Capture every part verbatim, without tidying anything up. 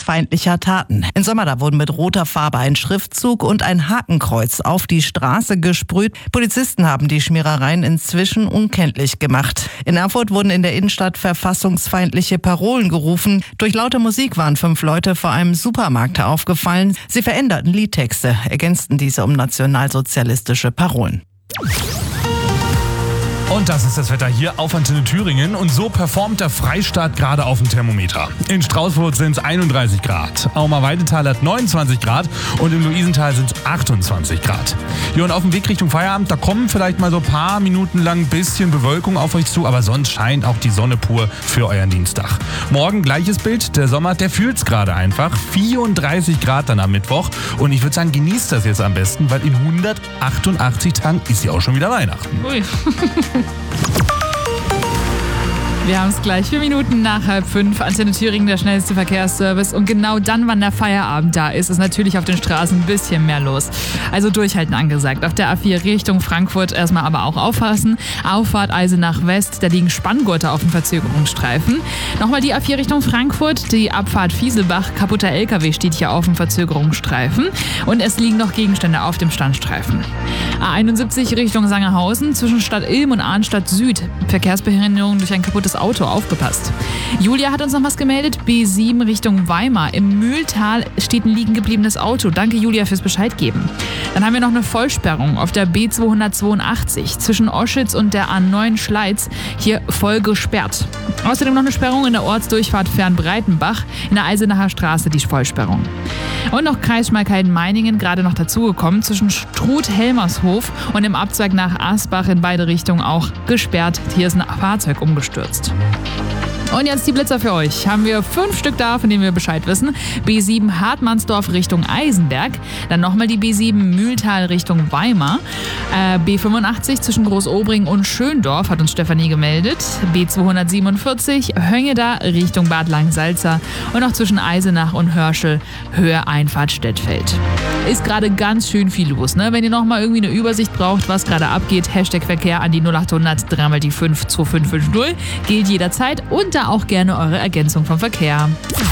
verfassungsfeindlicher Taten. Im Sommer da wurden mit roter Farbe ein Schriftzug und ein Hakenkreuz auf die Straße gesprüht. Polizisten haben die Schmierereien inzwischen unkenntlich gemacht. In Erfurt wurden in der Innenstadt verfassungsfeindliche Parolen gerufen. Durch laute Musik waren fünf Leute vor einem Supermarkt aufgefallen. Sie veränderten Liedtexte, ergänzten diese um nationalsozialistische Parolen. Und das ist das Wetter hier auf Antenne Thüringen. Und so performt der Freistaat gerade auf dem Thermometer. In Straußfurt sind es einunddreißig Grad. Aumer-Weidetal hat neunundzwanzig Grad und im Luisental sind es achtundzwanzig Grad. Hier und auf dem Weg Richtung Feierabend, da kommen vielleicht mal so ein paar Minuten lang ein bisschen Bewölkung auf euch zu, aber sonst scheint auch die Sonne pur für euren Dienstag. Morgen gleiches Bild, der Sommer, der fühlt's gerade einfach. vierunddreißig Grad dann am Mittwoch. Und ich würde sagen, genießt das jetzt am besten, weil in hundertachtundachtzig Tagen ist ja auch schon wieder Weihnachten. Ui. Wir haben es gleich vier Minuten nach halb fünf. Antenne Thüringen, der schnellste Verkehrsservice. Und genau dann, wann der Feierabend da ist, ist natürlich auf den Straßen ein bisschen mehr los. Also durchhalten angesagt. Auf der A vier Richtung Frankfurt erstmal aber auch aufpassen. Auffahrt Eisenach West, da liegen Spanngurte auf dem Verzögerungsstreifen. Nochmal die A vier Richtung Frankfurt, die Abfahrt Fieselbach. Kaputter L K W steht hier auf dem Verzögerungsstreifen. Und es liegen noch Gegenstände auf dem Standstreifen. A einundsiebzig Richtung Sangerhausen, zwischen Stadt Ilm und Arnstadt Süd. Verkehrsbehinderung durch ein kaputtes Auto, aufgepasst. Julia hat uns noch was gemeldet. B sieben Richtung Weimar. Im Mühltal steht ein liegen gebliebenes Auto. Danke, Julia, fürs Bescheid geben. Dann haben wir noch eine Vollsperrung auf der B zweihundertzweiundachtzig zwischen Oschitz und der A neun Schleiz. Hier voll gesperrt. Außerdem noch eine Sperrung in der Ortsdurchfahrt Fernbreitenbach. In der Eisenacher Straße die Vollsperrung. Und noch Kreis Schmalkalden-Meiningen, gerade noch dazugekommen, zwischen Struth-Helmershof und im Abzweig nach Asbach in beide Richtungen auch gesperrt. Hier ist ein Fahrzeug umgestürzt. Und jetzt die Blitzer für euch. Haben wir fünf Stück da, von denen wir Bescheid wissen. B sieben Hartmannsdorf Richtung Eisenberg. Dann nochmal die B sieben Mühltal Richtung Weimar. Äh, B fünfundachtzig zwischen Großobring und Schöndorf hat uns Stefanie gemeldet. B zweihundertsiebenundvierzig Höngeda Richtung Bad Langsalza. Und noch zwischen Eisenach und Hörschel Höhe Einfahrt Stettfeld. Ist gerade ganz schön viel los, ne? Wenn ihr nochmal irgendwie eine Übersicht braucht, was gerade abgeht, Hashtag Verkehr an die null achthundert drei mal die fünf zwei fünf fünf null. Gilt jederzeit und da auch gerne eure Ergänzung vom Verkehr.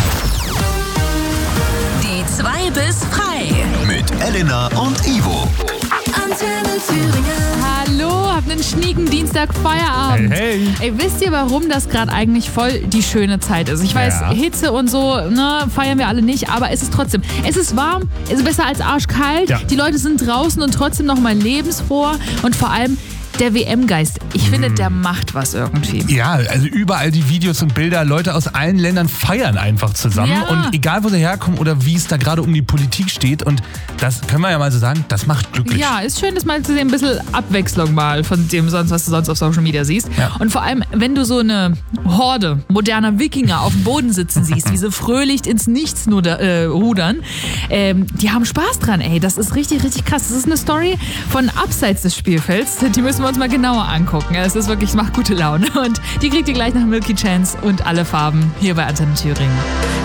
Die zwei bis frei. Mit Elena und Ivo. Antenne Thüringen. Hallo, habt einen schnieken Dienstag Feierabend. Hey, hey. Ey, wisst ihr, warum das gerade eigentlich voll die schöne Zeit ist? Ich weiß, Ja. Hitze und so, ne, feiern wir alle nicht, aber es ist trotzdem, es ist warm, es ist besser als arschkalt, Ja. die Leute sind draußen und trotzdem noch mal lebensfroh und vor allem der W M-Geist. Ich finde, der macht was irgendwie. Ja, also überall die Videos und Bilder, Leute aus allen Ländern feiern einfach zusammen. Ja. Und egal, wo sie herkommen oder wie es da gerade um die Politik steht. Und das können wir ja mal so sagen, das macht glücklich. Ja, ist schön, das mal zu sehen, ein bisschen Abwechslung mal von dem, sonst, was du sonst auf Social Media siehst. Ja. Und vor allem, wenn du so eine Horde moderner Wikinger auf dem Boden sitzen siehst, wie sie fröhlich ins Nichts nur da, äh, rudern, ähm, die haben Spaß dran, ey. Das ist richtig, richtig krass. Das ist eine Story von abseits des Spielfelds. Die müssen wir uns mal genauer angucken. Es ist wirklich, es macht gute Laune. Und die kriegt ihr gleich nach Milky Chance und alle Farben hier bei Antenne Thüringen.